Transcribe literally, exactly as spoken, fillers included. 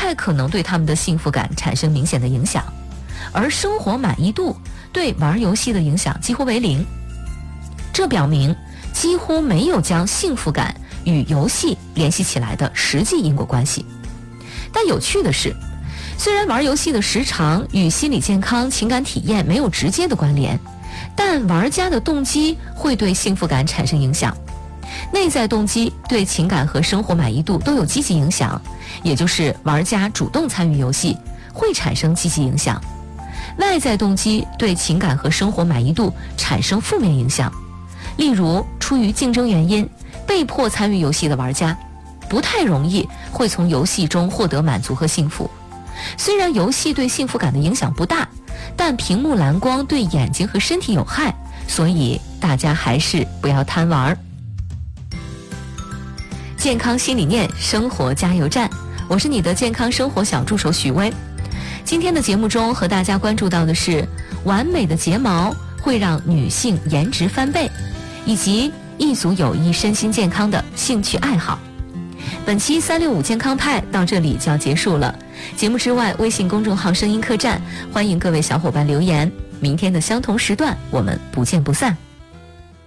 太可能对他们的幸福感产生明显的影响，而生活满意度对玩游戏的影响几乎为零。这表明几乎没有将幸福感与游戏联系起来的实际因果关系。但有趣的是，虽然玩游戏的时长与心理健康、情感体验没有直接的关联，但玩家的动机会对幸福感产生影响。内在动机对情感和生活满意度都有积极影响，也就是玩家主动参与游戏会产生积极影响。外在动机对情感和生活满意度产生负面影响。例如，出于竞争原因被迫参与游戏的玩家，不太容易会从游戏中获得满足和幸福。虽然游戏对幸福感的影响不大，但屏幕蓝光对眼睛和身体有害，所以大家还是不要贪玩。健康新理念，生活加油站，我是你的健康生活小助手许巍。今天的节目中和大家关注到的是，完美的睫毛会让女性颜值翻倍，以及一组有益身心健康的兴趣爱好。本期三六五健康派到这里就要结束了。节目之外，微信公众号声音客栈，欢迎各位小伙伴留言。明天的相同时段，我们不见不散。